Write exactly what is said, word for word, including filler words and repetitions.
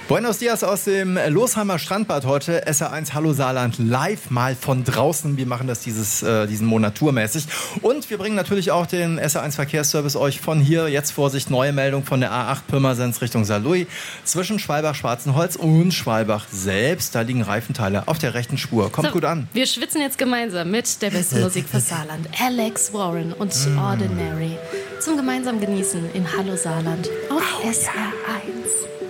Buenos Dias aus dem Losheimer Strandbad heute. S R eins Hallo Saarland live mal von draußen. Wir machen das dieses, äh, diesen Monat tourmäßig. Und wir bringen natürlich auch den S R eins Verkehrsservice euch von hier. Jetzt Vorsicht, neue Meldung von der A acht Pirmasens Richtung Saarlouis. Zwischen Schwalbach-Schwarzenholz und Schwalbach selbst. Da liegen Reifenteile auf der rechten Spur. Kommt so, gut an. Wir schwitzen jetzt gemeinsam mit der besten Musik für Saarland. Alex Warren und Ordinary. Zum gemeinsamen Genießen in Hallo Saarland auf S R eins.